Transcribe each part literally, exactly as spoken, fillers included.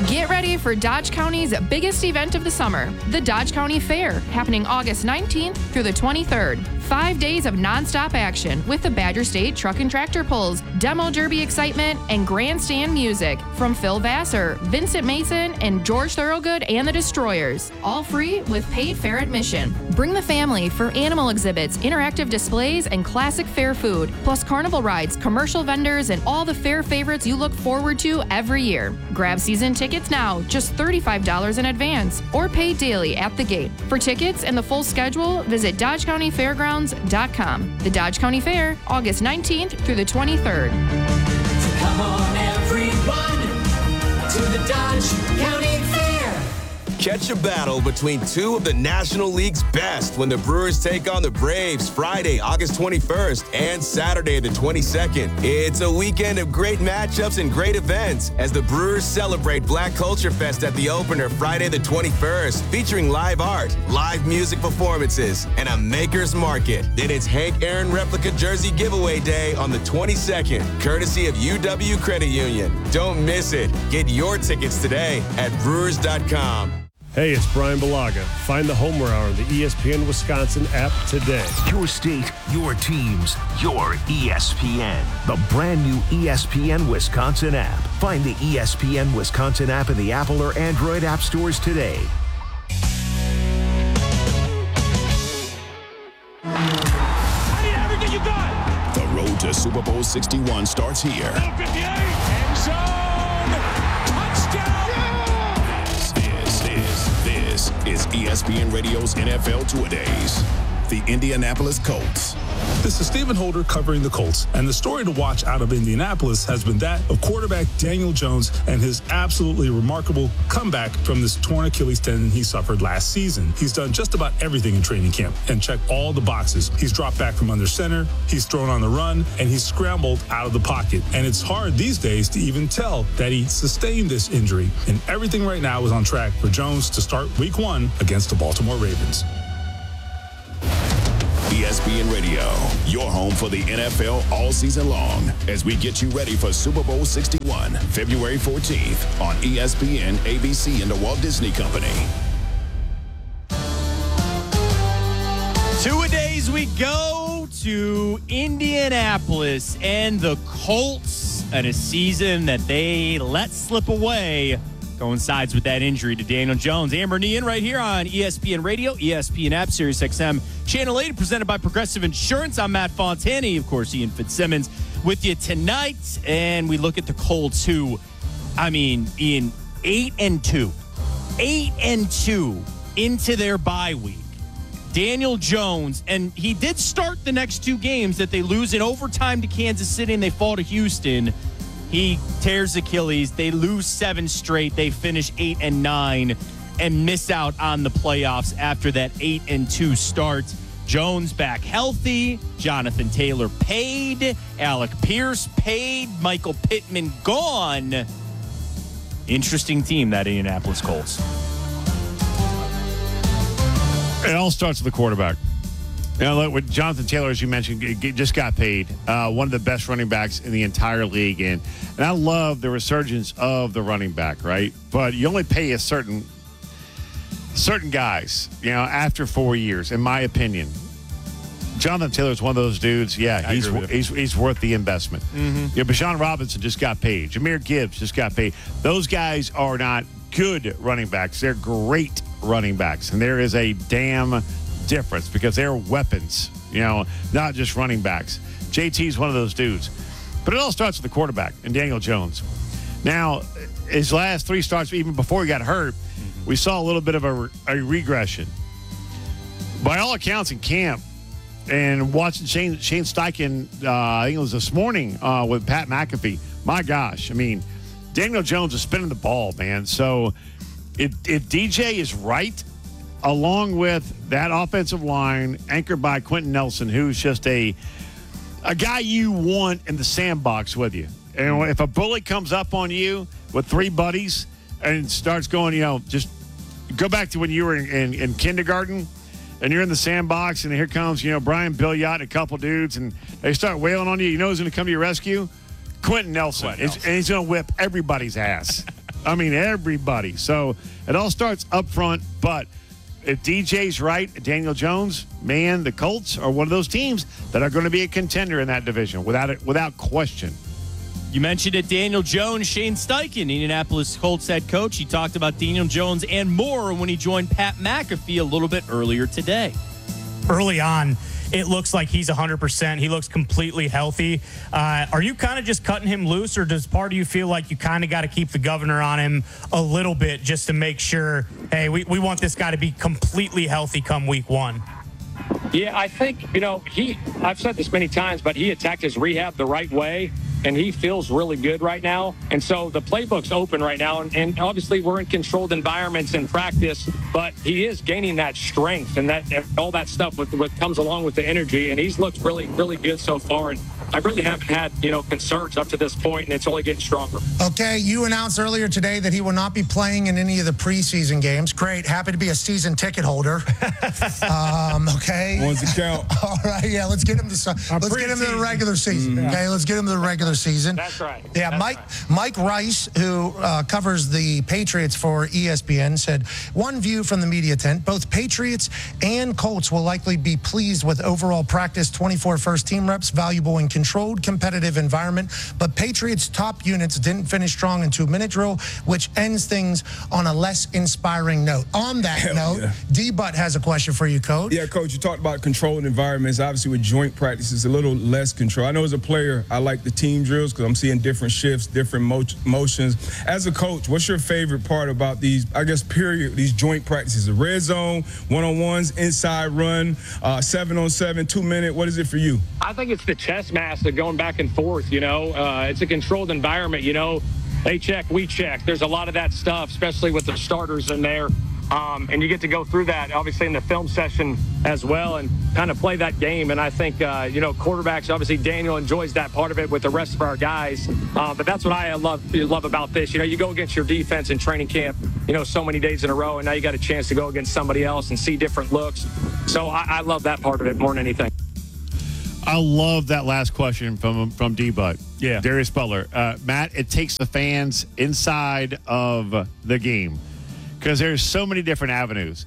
Get ready for Dodge County's biggest event of the summer, the Dodge County Fair, happening August nineteenth through the twenty-third. Five days of nonstop action with the Badger State Truck and Tractor Pulls, Demo Derby excitement, and grandstand music from Phil Vassar, Vincent Mason, and George Thorogood and the Destroyers. All free with paid fair admission. Bring the family for animal exhibits, interactive displays, and classic fair food, plus carnival rides, commercial vendors, and all the fair favorites you look forward to every year. Grab season tickets now, just thirty-five dollars in advance, or pay daily at the gate. For tickets and the full schedule, visit dodge county fairgrounds dot com. The Dodge County Fair, August nineteenth through the twenty-third. So come on, everyone, to the Dodge County Fair. Catch a battle between two of the National League's best when the Brewers take on the Braves Friday, August twenty-first and Saturday, the twenty-second. It's a weekend of great matchups and great events as the Brewers celebrate Black Culture Fest at the opener Friday, the twenty-first, featuring live art, live music performances, and a maker's market. Then it's Hank Aaron replica jersey giveaway day on the twenty-second, courtesy of U W Credit Union. Don't miss it. Get your tickets today at brewers dot com. Hey, it's Brian Balaga. Find the Homer Hour on the E S P N Wisconsin app today. Your state, your teams, your E S P N. The brand new E S P N Wisconsin app. Find the E S P N Wisconsin app in the Apple or Android app stores today. I need everything you got. The road to Super Bowl sixty-one starts here. fifty-eight, end zone, touchdown. This is, this is E S P N Radio's N F L Two-A-Days. The Indianapolis Colts. This is Stephen Holder covering the Colts, and the story to watch out of Indianapolis has been that of quarterback Daniel Jones and his absolutely remarkable comeback from this torn Achilles tendon he suffered last season. He's done just about everything in training camp and checked all the boxes. He's dropped back from under center, he's thrown on the run, and he's scrambled out of the pocket. And it's hard these days to even tell that he sustained this injury. And everything right now is on track for Jones to start week one against the Baltimore Ravens. E S P N Radio, your home for the N F L all season long, as we get you ready for Super Bowl sixty-one, February fourteenth on E S P N, A B C, and the Walt Disney Company. Two-a-days we go to Indianapolis and the Colts at a season that they let slip away coincides with that injury to Daniel Jones. Amber and Ian right here on E S P N Radio, E S P N app, Sirius X M, Channel eight, presented by Progressive Insurance. I'm Matt Fontani, of course, Ian Fitzsimmons with you tonight. And we look at the Colts who, I mean, Ian, eight and two. Eight and two into their bye week. Daniel Jones, and he did start the next two games that they lose in overtime to Kansas City and they fall to Houston. He tears Achilles. They lose seven straight. They finish eight and nine and miss out on the playoffs after that eight and two start. Jones back healthy. Jonathan Taylor paid. Alec Pierce paid. Michael Pittman gone. Interesting team, that Indianapolis Colts. It all starts with the quarterback. You know, look, with Jonathan Taylor, as you mentioned, just got paid. Uh, one of the best running backs in the entire league. And, and I love the resurgence of the running back, right? But you only pay a certain certain guys, you know, after four years, in my opinion. Jonathan Taylor is one of those dudes, yeah, he's, he's he's worth the investment. Mm-hmm. Yeah, Bijan Robinson just got paid. Jahmyr Gibbs just got paid. Those guys are not good running backs. They're great running backs. And there is a damn difference because they're weapons, you know, not just running backs. J T's one of those dudes. But it all starts with the quarterback and Daniel Jones. Now, his last three starts, even before he got hurt, mm-hmm. we saw a little bit of a, a regression. By all accounts in camp, and watching Shane, Shane Steichen, uh, I think it was this morning uh, with Pat McAfee, my gosh, I mean, Daniel Jones is spinning the ball, man. So if, if D J is right, along with that offensive line anchored by Quentin Nelson, who's just a a guy you want in the sandbox with you. And if a bully comes up on you with three buddies and starts going, you know, just go back to when you were in, in, in kindergarten and you're in the sandbox and here comes, you know, Brian Billiot and a couple dudes and they start wailing on you. You know who's going to come to your rescue? Quentin Nelson. Quentin Nelson. And he's going to whip everybody's ass. I mean, everybody. So it all starts up front, but if D J's right, Daniel Jones, man, the Colts are one of those teams that are going to be a contender in that division without it, without question. You mentioned it, Daniel Jones, Shane Steichen, Indianapolis Colts head coach. He talked about Daniel Jones and more when he joined Pat McAfee a little bit earlier today. Early on, it looks like he's one hundred percent. He looks completely healthy. Uh, are you kind of just cutting him loose, or does part of you feel like you kind of got to keep the governor on him a little bit just to make sure, hey, we, we want this guy to be completely healthy come week one? Yeah, I think, you know, he, I've said this many times, but he attacked his rehab the right way, and he feels really good right now. And so the playbook's open right now, and, and obviously we're in controlled environments in practice, but he is gaining that strength and that all that stuff with what comes along with the energy, and he's looked really, really good so far. And I really haven't had, you know, concerns up to this point, and it's only getting stronger. Okay, you announced earlier today that he will not be playing in any of the preseason games. Great, happy to be a season ticket holder. um, okay. One's the count. All right, yeah, let's get him to let's get him to the regular season. Mm-hmm. Okay, let's get him to the regular season. That's right. Yeah, That's Mike right. Mike Rice, who uh, covers the Patriots for E S P N, said one view from the media tent: both Patriots and Colts will likely be pleased with overall practice. twenty-four first team reps, valuable and controlled competitive environment, but Patriots top units didn't finish strong in two-minute drill, which ends things on a less inspiring note. On that Hell note, yeah. D-Butt has a question for you, Coach. Yeah, Coach, you talked about controlled environments. Obviously, with joint practice, it's a little less control. I know as a player, I like the team drills because I'm seeing different shifts, different mo- motions. As a coach, what's your favorite part about these, I guess, period, these joint practices? The red zone, one-on-ones, inside run, uh, seven-on-seven, two-minute. What is it for you? I think it's the chest mass that going back and forth, you know. Uh, it's a controlled environment, you know. They check, we check. There's a lot of that stuff, especially with the starters in there. Um, and you get to go through that, obviously, in the film session as well and kind of play that game. And I think, uh, you know, quarterbacks, obviously, Daniel enjoys that part of it with the rest of our guys. Uh, but that's what I love love about this. You know, you go against your defense in training camp, you know, so many days in a row, and now you got a chance to go against somebody else and see different looks. So I, I love that part of it more than anything. I love that last question from from D-Butt. Yeah. Darius Butler. Uh, Matt, it takes the fans inside of the game because there's so many different avenues.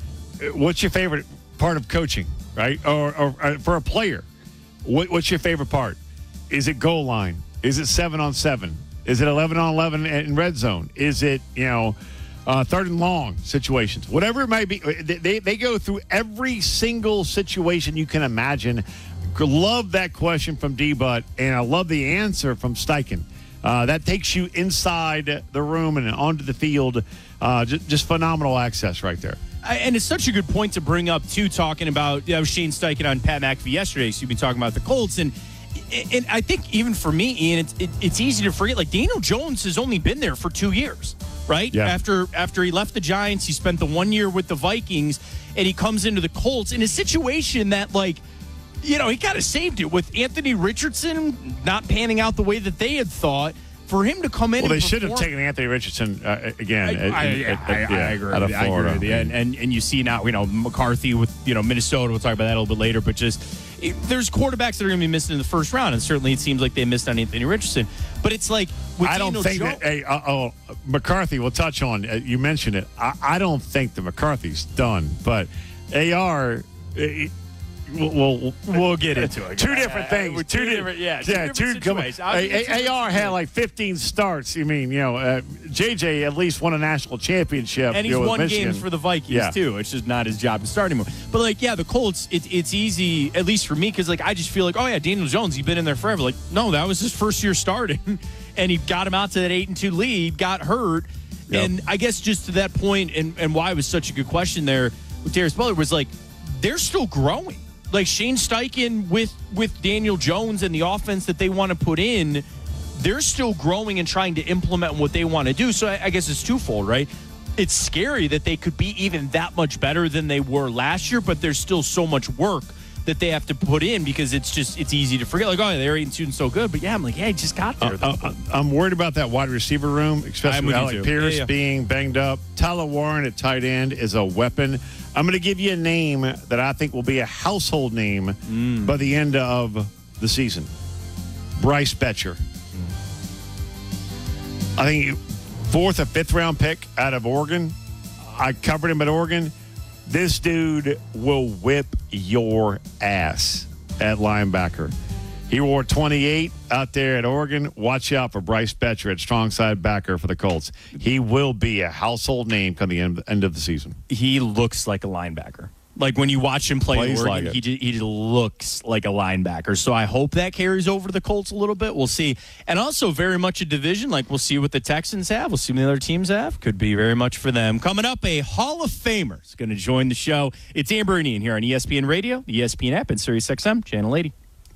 What's your favorite part of coaching, right? Or, or, or for a player, what, what's your favorite part? Is it goal line? Is it seven on seven? Is it eleven on eleven in red zone? Is it, you know, uh, third and long situations? Whatever it might be, they, they go through every single situation you can imagine. Love that question from D-Butt, and I love the answer from Steichen. Uh, that takes you inside the room and onto the field. Uh, just, just phenomenal access right there. I, and it's such a good point to bring up, too, talking about you know, Shane Steichen on Pat McAfee yesterday. So you've been talking about the Colts. And and I think even for me, Ian, it's, it, it's easy to forget. Like, Daniel Jones has only been there for two years, right? Yeah. After, after he left the Giants, he spent the one year with the Vikings, and he comes into the Colts in a situation that, like, you know, he kind of saved it with Anthony Richardson not panning out the way that they had thought. For him to come in, well, and they should have perform, taken Anthony Richardson uh, again. I, at- I, at- I, at- I, yeah, I agree. out of with you. I agree Florida. with you. And, and and you see now, you know, McCarthy with you know Minnesota. We'll talk about that a little bit later. But just it, there's quarterbacks that are going to be missing in the first round, and certainly it seems like they missed on Anthony Richardson. But it's like with I don't Daniel think Jones, that. Hey, uh, oh, McCarthy. We'll touch on. Uh, you mentioned it. I, I don't think that McCarthy's done, but A R. It, We'll, we'll we'll get into it. Two different things. Uh, two different- yeah, two different two situations. I'll give you two A- A R had like fifteen starts. You mean, you know, uh, J J at least won a national championship. and you he's know, with won Michigan. games for the Vikings Yeah. too. It's just not his job to start anymore. But like, yeah, the Colts, it, it's easy at least for me because like I just feel like, oh yeah, Daniel Jones, he's been in there forever. Like, no, that was his first year starting, and he got him out to that eight and two lead, got hurt, Yep. and I guess just to that point, and and why it was such a good question there with Darius Butler was like, they're still growing. Like Shane Steichen with with Daniel Jones and the offense that they want to put in, they're still growing and trying to implement what they want to do. So I, I guess it's twofold, right? It's scary that they could be even that much better than they were last year, but there's still so much work that they have to put in because it's just it's easy to forget. Like, oh, they're eight and two and so good, but yeah, I'm like, hey, just got there. Uh, uh, I'm worried about that wide receiver room, I'm especially with with you Alec too. Pierce Yeah, yeah. being banged up. Tyler Warren at tight end is a weapon. I'm going to give you a name that I think will be a household name Mm. by the end of the season. Bryce Betcher. I think fourth or fifth round pick out of Oregon. I covered him at Oregon. This dude will whip your ass at linebacker. He wore twenty-eight out there at Oregon. Watch out for Bryce Betcher at strong side backer for the Colts. He will be a household name come the end, end of the season. He looks like a linebacker. Like when you watch him play Plays Oregon, like he, just, he just looks like a linebacker. So I hope that carries over to the Colts a little bit. We'll see. And also very much a division. Like we'll see what the Texans have. We'll see what the other teams have. Could be very much for them. Coming up, a Hall of Famer is going to join the show. It's Amber and Ian here on E S P N Radio, the E S P N app, and Sirius X M, Channel eighty.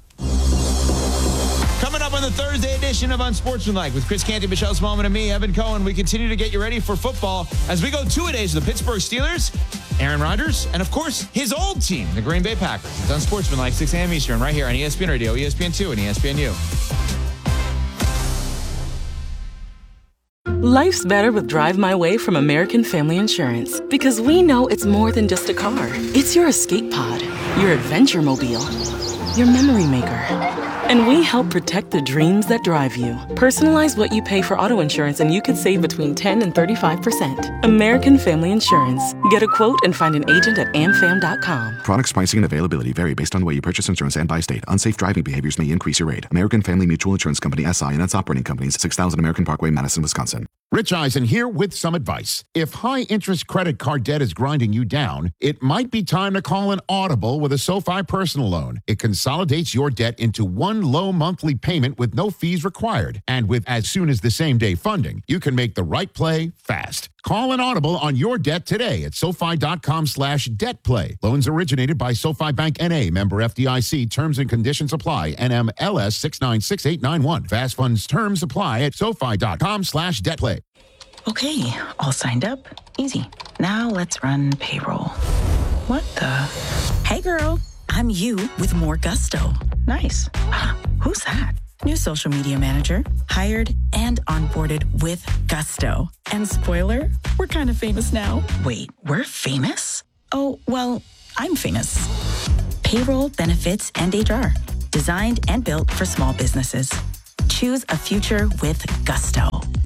Coming up on the Thursday edition of Unsportsmanlike with Chris Canty, Michelle Smallman, and me, Evan Cohen, we continue to get you ready for football as we go two-a-days of the Pittsburgh Steelers, Aaron Rodgers, and, of course, his old team, the Green Bay Packers. It's Unsportsmanlike, six a.m. Eastern, right here on E S P N Radio, E S P N two, and E S P N U. Life's better with Drive My Way from American Family Insurance because we know it's more than just a car. It's your escape pod, your adventure mobile, your memory maker. And we help protect the dreams that drive you. Personalize what you pay for auto insurance and you could save between ten and thirty-five percent. American Family Insurance. Get a quote and find an agent at am fam dot com. Products, pricing, and availability vary based on the way you purchase insurance and by state. Unsafe driving behaviors may increase your rate. American Family Mutual Insurance Company, S I and its operating companies, six thousand American Parkway, Madison, Wisconsin. Rich Eisen here with some advice. If high-interest credit card debt is grinding you down, it might be time to call an Audible with a SoFi personal loan. It consolidates your debt into one low monthly payment with no fees required. And with as soon as the same-day funding, you can make the right play fast. Call an Audible on your debt today at SoFi.com slash debt play. Loans originated by SoFi Bank N A, member F D I C. Terms and conditions apply. N M L S six nine six eight nine one. Fast funds terms apply at SoFi.com slash debt play. Okay, all signed up. Easy. Now let's run payroll. What the? Hey girl, I'm you with more gusto. Nice. Who's that? New social media manager, hired and onboarded with gusto. And spoiler, we're kind of famous now. Wait, we're famous? Oh, well, I'm famous. Payroll, benefits, and H R. Designed and built for small businesses. Choose a future with gusto.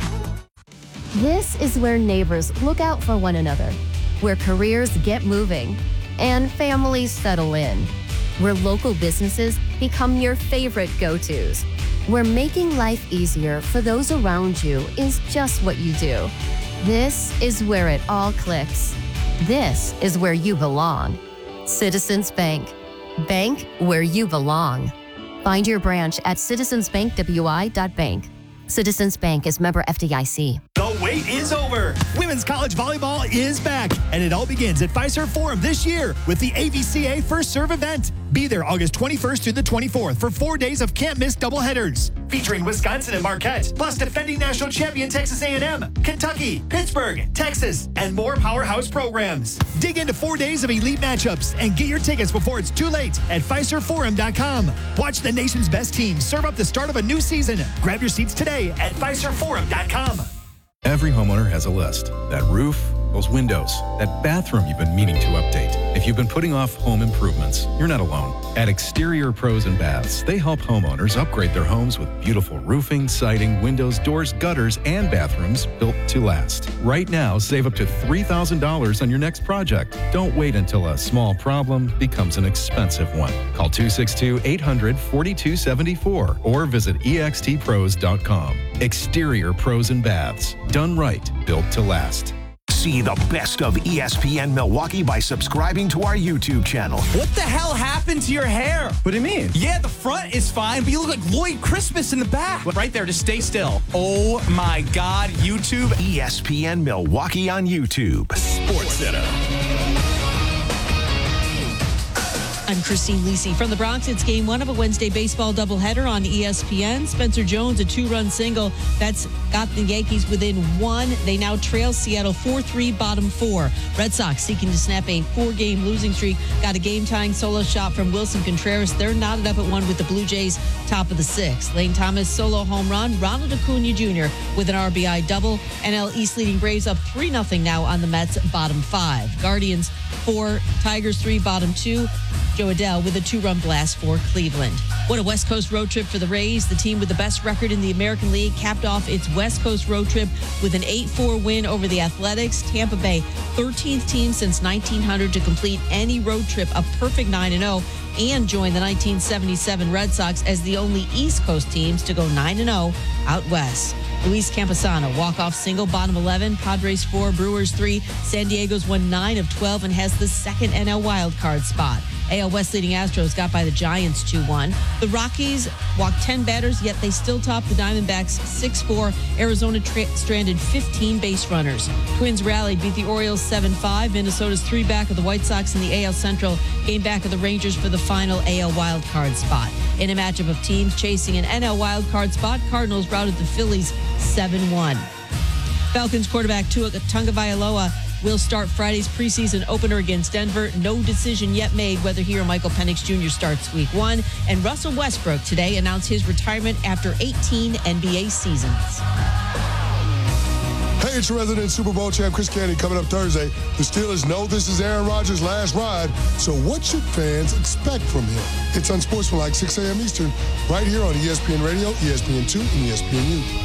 This is where neighbors look out for one another, where careers get moving, and families settle in, where local businesses become your favorite go-tos, where making life easier for those around you is just what you do. This is where it all clicks. This is where you belong. Citizens Bank. Bank where you belong. Find your branch at citizens bank w i dot bank. Citizens Bank is member F D I C. The wait is over. Women's college volleyball is back, and it all begins at Fiserv Forum this year with the A V C A First Serve event. Be there August twenty-first through the twenty-fourth for four days of can't-miss doubleheaders, featuring Wisconsin and Marquette, plus defending national champion Texas A and M, Kentucky, Pittsburgh, Texas, and more powerhouse programs. Dig into four days of elite matchups and get your tickets before it's too late at Fiserv Forum dot com. Watch the nation's best teams serve up the start of a new season. Grab your seats today at Fiserv Forum dot com. Every homeowner has a list. That roof, those windows, that bathroom you've been meaning to update. If you've been putting off home improvements, you're not alone. At Exterior Pros and Baths, they help homeowners upgrade their homes with beautiful roofing, siding, windows, doors, gutters, and bathrooms built to last. Right now, save up to three thousand dollars on your next project. Don't wait until a small problem becomes an expensive one. Call two six two, eight hundred, four two seven four or visit e x t pros dot com. Exterior Pros and Baths. Done right, built to last. See the best of E S P N Milwaukee by subscribing to our YouTube channel. What the hell happened to your hair? What do you mean? Yeah, the front is fine, but you look like Lloyd Christmas in the back. Right there, just stay still. Oh my God, YouTube. E S P N Milwaukee on YouTube. Sports Center. I'm Christine Lisi from the Bronx. It's game one of a Wednesday baseball doubleheader on E S P N. Spencer Jones, a two-run single. That's got the Yankees within one. They now trail Seattle four three, bottom four. Red Sox seeking to snap a four-game losing streak. Got a game-tying solo shot from Wilson Contreras. They're knotted up at one with the Blue Jays, top of the sixth. Lane Thomas, solo home run. Ronald Acuna Junior with an R B I double. N L East leading Braves up three nothing now on the Mets, bottom five. Guardians four, Tigers three, bottom two. Joe Adell with a two-run blast for Cleveland. What a West Coast road trip for the Rays. The team with the best record in the American League capped off its West Coast road trip with an eight four win over the Athletics. Tampa Bay, thirteenth team since nineteen hundred to complete any road trip, a perfect nine and oh, and join the nineteen seventy-seven Red Sox as the only East Coast teams to go nine and oh out west. Luis Campusano, walk-off single, bottom eleven, Padres four, Brewers three. San Diego's won nine of twelve and has the second N L wildcard spot. A L West leading Astros got by the Giants two one. The Rockies walked ten batters, yet they still top the Diamondbacks six four. Arizona tra- stranded fifteen base runners. Twins rallied, beat the Orioles seven five. Minnesota's three back of the White Sox in the A L Central, game back of the Rangers for the final A L wildcard spot. In a matchup of teams chasing an N L wildcard spot, Cardinals routed the Phillies seven one. Falcons quarterback Tua Tagovailoa will start Friday's preseason opener against Denver. No decision yet made whether he or Michael Penix Junior starts week one. And Russell Westbrook today announced his retirement after eighteen N B A seasons. Hey, it's your resident Super Bowl champ, Chris Canty, coming up Thursday. The Steelers know this is Aaron Rodgers' last ride, so what should fans expect from him? It's Unsportsmanlike, six a.m. Eastern, right here on E S P N Radio, E S P N two, and E S P N U.